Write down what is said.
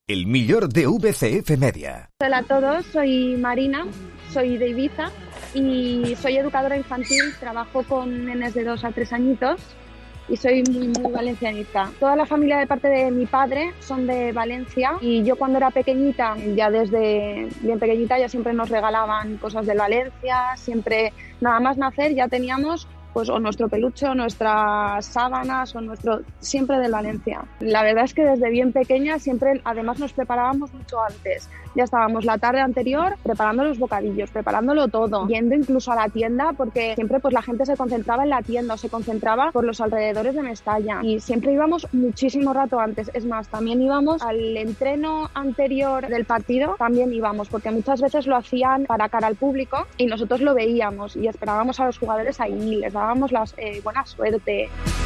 El millor de VCF Media. Hola a todos, soy Marina, soy de Ibiza y soy educadora infantil, trabajo con nenes de 2 a 3 añitos y soy muy valencianista. Toda la familia de parte de mi padre son de Valencia y yo cuando era pequeñita, ya desde bien pequeñita, ya siempre nos regalaban cosas de Valencia, siempre nada más nacer ya teníamos pues o nuestro peluche, o nuestras sábanas, o siempre de Valencia. La verdad es que desde bien pequeña siempre, además nos preparábamos mucho antes. Ya estábamos la tarde anterior preparando los bocadillos, preparándolo todo, yendo incluso a la tienda porque siempre pues la gente se concentraba en la tienda o se concentraba por los alrededores de Mestalla y siempre íbamos muchísimo rato antes. Es más, también íbamos al entreno anterior del partido, también íbamos porque muchas veces lo hacían para cara al público y nosotros lo veíamos y esperábamos a los jugadores ahí, les dábamos buena suerte.